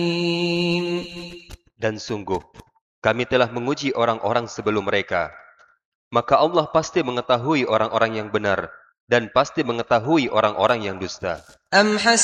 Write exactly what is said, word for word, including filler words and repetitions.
Dan sungguh, kami telah menguji orang-orang sebelum mereka. Maka Allah pasti mengetahui orang-orang yang benar dan pasti mengetahui orang-orang yang dusta.